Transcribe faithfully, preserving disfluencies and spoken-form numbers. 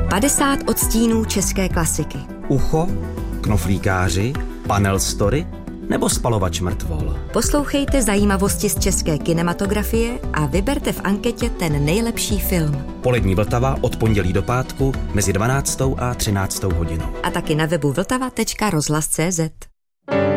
padesát odstínů české klasiky. Ucho, knoflíkáři, panel story nebo spalovač mrtvol. Poslouchejte zajímavosti z české kinematografie a vyberte v anketě ten nejlepší film. Polední Vltava od pondělí do pátku mezi dvanáctou a třináctou hodinou. A taky na webu vltava tečka rozhlas tečka cé zet.